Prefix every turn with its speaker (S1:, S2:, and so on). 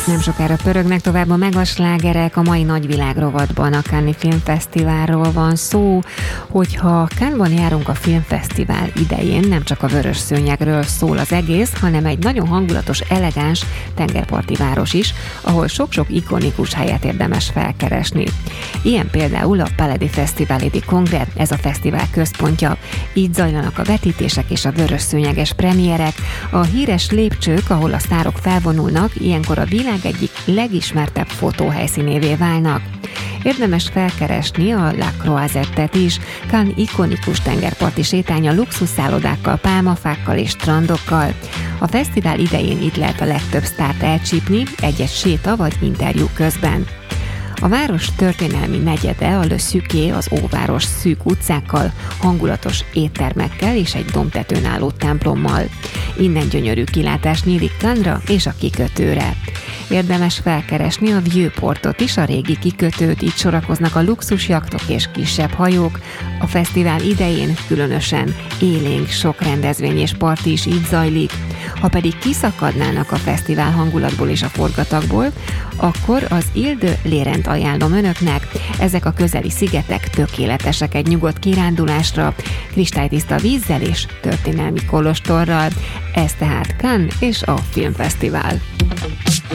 S1: Nem sokára pörögnek tovább a megaslágerek, a mai nagyvilág rovatban a Cannes-i Filmfesztiválról van szó. Hogyha Cannes-ban járunk a filmfesztivál idején, nem csak a vörös szőnyegről szól az egész, hanem egy nagyon hangulatos, elegáns tengerparti város is, ahol sok-sok ikonikus helyet érdemes felkeresni. Ilyen például a Palais des Festivals du Congrès, ez a fesztivál központja. Így zajlanak a vetítések és a vörös szőnyeges premierek, a híres lépcsők, ahol a sztárok felvonulnak, ilyenkor a világ egyik legismertebb fotóhelyszínévé válnak. Érdemes felkeresni a La Croisette-et is, Cannes ikonikus tengerparti sétánya luxusszállodákkal, pálmafákkal és strandokkal. A fesztivál idején itt lehet a legtöbb sztárt elcsípni egy-egy séta vagy interjú közben. A város történelmi negyede, a Le Suquier, az óváros szűk utcákkal, hangulatos éttermekkel és egy dombtetőn álló templommal. Innen gyönyörű kilátás nyílik Cannes-ra és a kikötőre. Érdemes felkeresni a Vieux-portot is, a régi kikötőt, itt sorakoznak a luxusjaktok és kisebb hajók. A fesztivál idején különösen élénk, sok rendezvény és parti is így zajlik. Ha pedig kiszakadnának a fesztivál hangulatból és a forgatagból, akkor az Île de Lérend ajánlom önöknek. Ezek a közeli szigetek tökéletesek egy nyugodt kirándulásra, kristálytiszta vízzel és történelmi kolostorral. Ez tehát Cannes és a filmfesztivál.